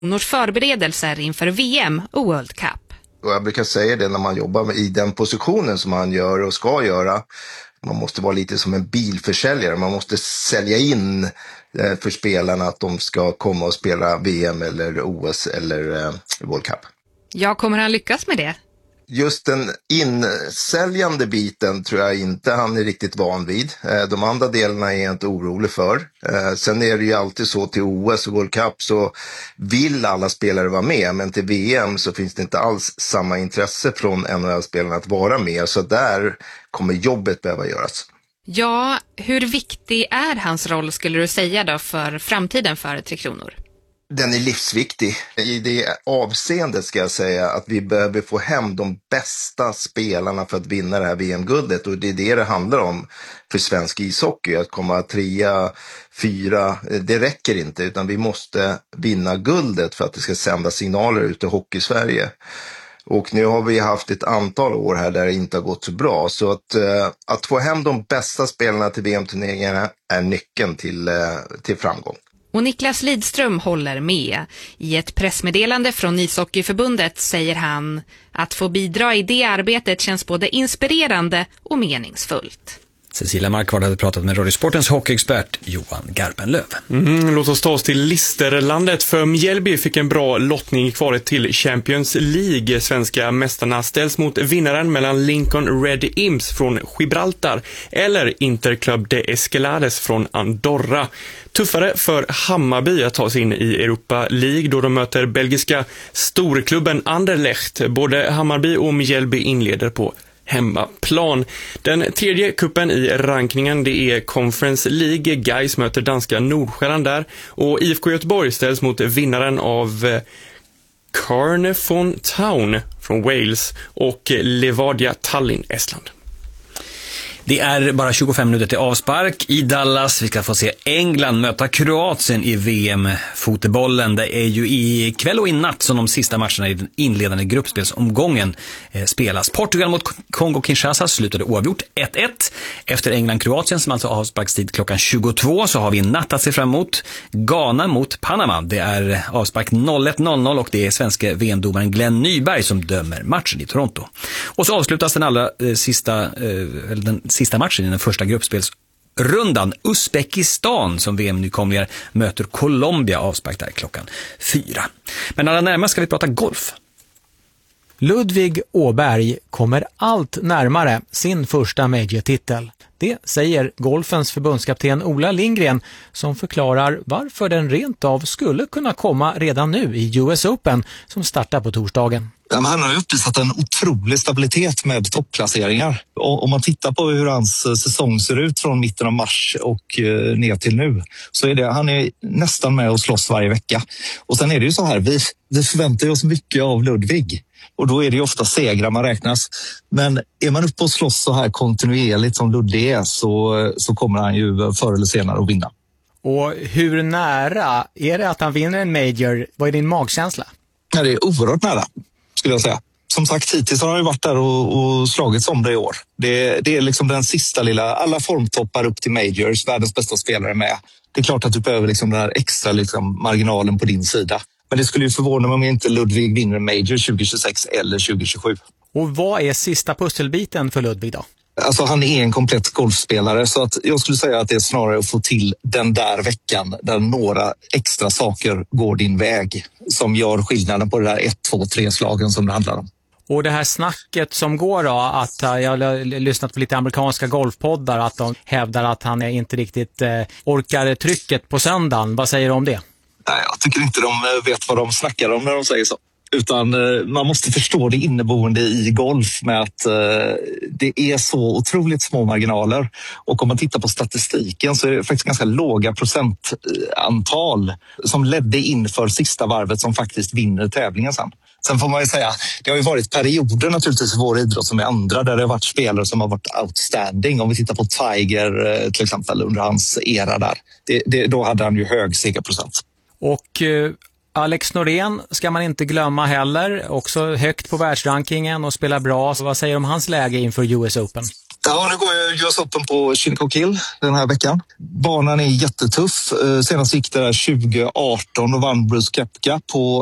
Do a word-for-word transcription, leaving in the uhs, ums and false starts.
Nors förberedelser inför V M och World Cup. Och jag brukar säga det när man jobbar i den positionen som man gör och ska göra. Man måste vara lite som en bilförsäljare. Man måste sälja in för spelarna att de ska komma och spela V M eller O S eller World Cup. Ja, kommer han lyckas med det? Just den insäljande biten tror jag inte han är riktigt van vid. De andra delarna är jag inte orolig för. Sen är det ju alltid så till O S och World Cup så vill alla spelare vara med. Men till V M så finns det inte alls samma intresse från N H L-spelarna att vara med. Så där kommer jobbet behöva göras. Ja, hur viktig är hans roll skulle du säga då för framtiden för Tre Kronor? Den är livsviktig. I det avseendet ska jag säga att vi behöver få hem de bästa spelarna för att vinna det här V M-guldet. Och det är det det handlar om för svensk ishockey. Att komma trea, fyra, det räcker inte. Utan vi måste vinna guldet för att det ska sända signaler ut i Hockey-Sverige. Och nu har vi haft ett antal år här där det inte har gått så bra. Så att, att få hem de bästa spelarna till V M-turneringarna är nyckeln till, till framgång. Och Niklas Lidström håller med. I ett pressmeddelande från Ishockeyförbundet säger han att få bidra i det arbetet känns både inspirerande och meningsfullt. Cecilia Markvard hade pratat med Radiosportens hockeyexpert Johan Garpenlöv. Mm, låt oss ta oss till Listerlandet, för Mjällby fick en bra lottning i kvalet till Champions League. Svenska mästarna ställs mot vinnaren mellan Lincoln Red Imps från Gibraltar eller Interclub de Escalades från Andorra. Tuffare för Hammarby att ta sig in i Europa League då de möter belgiska storklubben Anderlecht. Både Hammarby och Mjällby inleder på hemmaplan. Den tredje kuppen i rankingen, det är Conference League. Gais möter danska Nordsjälland där. Och I F K Göteborg ställs mot vinnaren av Carnarvon Town från Wales och Levadia Tallinn, Estland. Det är bara tjugofem minuter till avspark i Dallas. Vi ska få se England möta Kroatien i V M-fotbollen. Det är ju i kväll och i natt som de sista matcherna i den inledande gruppspelsomgången eh, spelas. Portugal mot Kongo-Kinshasa slutade oavgjort ett ett. Efter England-Kroatien som alltså har avsparkstid klockan tjugotvå så har vi natt att se fram emot Ghana mot Panama. Det är avspark noll ett noll noll och det är svenska V M-domaren Glenn Nyberg som dömer matchen i Toronto. Och så avslutas den allra eh, sista, eh, eller den sista matchen i den första gruppspelsrundan. Uzbekistan som V M-nykomlingar möter Colombia, avspark där klockan fyra. Men allra närmast ska vi prata golf. Ludvig Åberg kommer allt närmare sin första major-titel. Det säger golfens förbundskapten Ola Lindgren som förklarar varför den rent av skulle kunna komma redan nu i U S Open som startar på torsdagen. Han har uppvisat en otrolig stabilitet med toppplaceringar. Om man tittar på hur hans säsong ser ut från mitten av mars och ner till nu så är det, han är nästan med och slåss varje vecka. Och sen är det ju så här, vi, vi förväntar oss mycket av Ludvig. Och då är det ju ofta segrar man räknas. Men är man uppe och slåss så här kontinuerligt som Ludvig är så, så kommer han ju förr eller senare att vinna. Och hur nära är det att han vinner en major? Vad är din magkänsla? Ja, det är oerhört nära skulle jag säga. Som sagt, hittills har han ju varit där och, och slagits om det i år. Det, det är liksom den sista lilla, alla formtoppar upp till majors, världens bästa spelare med. Det är klart att du behöver liksom den här extra liksom marginalen på din sida. Men det skulle ju förvåna mig om inte Ludvig vinner major tjugo tjugosex eller tjugo tjugosju. Och vad är sista pusselbiten för Ludvig då? Alltså han är en komplett golfspelare så att jag skulle säga att det är snarare att få till den där veckan där några extra saker går din väg som gör skillnaden på det där ett, två, tre slagen som det handlar om. Och det här snacket som går då, att jag har lyssnat på lite amerikanska golfpoddar att de hävdar att han inte riktigt eh, orkar trycket på söndagen. Vad säger du om det? Nej, jag tycker inte de vet vad de snackar om när de säger så. Utan eh, man måste förstå det inneboende i golf med att eh, det är så otroligt små marginaler. Och om man tittar på statistiken så är det faktiskt ganska låga procentantal som ledde in för sista varvet som faktiskt vinner tävlingen sen. Sen får man ju säga, det har ju varit perioder naturligtvis i vår idrott som är andra där det har varit spelare som har varit outstanding. Om vi tittar på Tiger till exempel under hans era där. Det, det, då hade han ju hög segerprocent. Och eh, Alex Norén ska man inte glömma heller. Också högt på världsrankingen och spelar bra. Så vad säger du om hans läge inför U S Open? Ja, nu går jag U S Open på Shinnecock Hill den här veckan. Banan är jättetuff. Senast gick det där tjugo arton och vann Bruce Koepka på